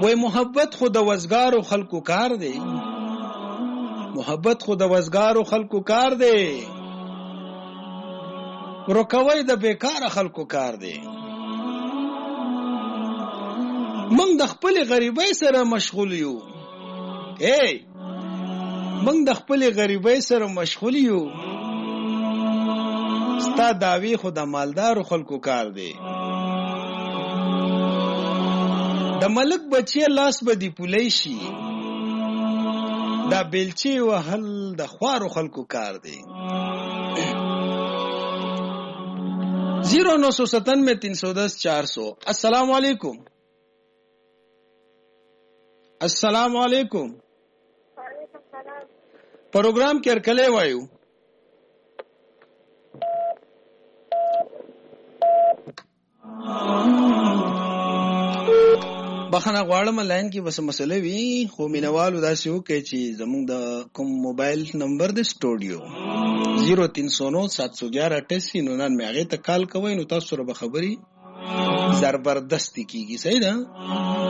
وای محبت خو د وزګارو خلکو کار دی، محبت خو د وزګارو خلکو کار دی، ورکوي د بیکاره خلکو کار دی. موږ د خپل غریبۍ سره مشغول یو، موږ د خپل غریبۍ سره مشغول یو، ستا دعوی خو د مالدارو خلکو کار دی. د ملک بچی لاس به دی پولی شي، دا بیلچی وهل د خوارو خلکو کار دی. 0977310 السلام علیکم. السلام علیکم. پروګرام کې ارکلې وایو. بخنه غواړم لاین کې بس مسله وی، خو مینوالو داسې وکړي چې زموږ د کوم موبایل نمبر د سټوډیو 03097188 نو نن مې هغه ته کال کوي، نو تاسو سره به خبري زبردستی کیږي. صحیح ده؟